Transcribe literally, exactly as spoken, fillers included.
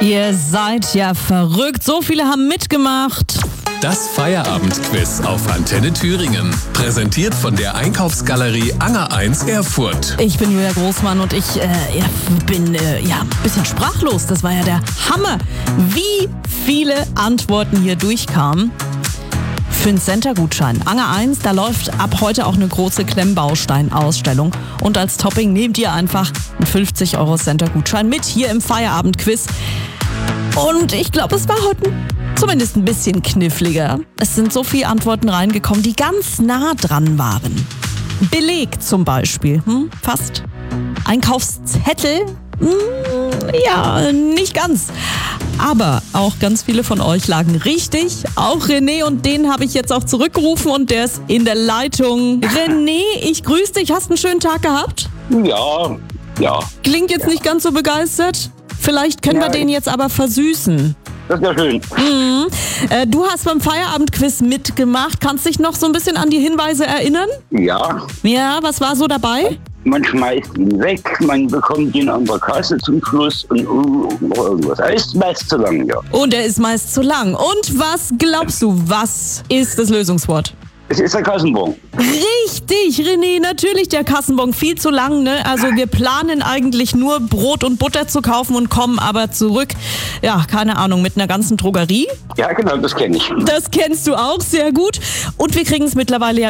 Ihr seid ja verrückt. So viele haben mitgemacht. Das Feierabendquiz auf Antenne Thüringen. Präsentiert von der Einkaufsgalerie Anger eins Erfurt. Ich bin Julia Großmann und ich äh, ja, bin äh, ja, ein bisschen sprachlos. Das war ja der Hammer, wie viele Antworten hier durchkamen. Für einen Center-Gutschein. Anger eins, da läuft ab heute auch eine große Klemmbaustein-Ausstellung. Und als Topping nehmt ihr einfach einen fünfzig Euro Center-Gutschein mit hier im Feierabendquiz. Und ich glaube, es war heute zumindest ein bisschen kniffliger. Es sind so viele Antworten reingekommen, die ganz nah dran waren. Beleg zum Beispiel, hm, fast. Einkaufszettel, hm, ja, nicht ganz. Aber auch ganz viele von euch lagen richtig. Auch René, und den habe ich jetzt auch zurückgerufen und der ist in der Leitung. René, ich grüße dich. Hast einen schönen Tag gehabt? Ja, ja. Klingt jetzt nicht ganz so begeistert. Vielleicht können wir Nein. den jetzt aber versüßen. Das ist ja schön. Mhm. Äh, du hast beim Feierabendquiz mitgemacht. Kannst dich noch so ein bisschen an die Hinweise erinnern? Ja, Ja, was war so dabei? man schmeißt ihn weg, man bekommt ihn an der Kasse zum Schluss und uh, noch irgendwas. Er ist meist zu lang, ja. Und er ist meist zu lang. Und was glaubst du, was ist das Lösungswort? Es ist der Kassenbon. Richtig, René, natürlich der Kassenbon. Viel zu lang, ne? Also wir planen eigentlich nur Brot und Butter zu kaufen und kommen aber zurück, ja, keine Ahnung, mit einer ganzen Drogerie. Ja, genau, das kenne ich. Das kennst du auch sehr gut. Und wir kriegen es mittlerweile ja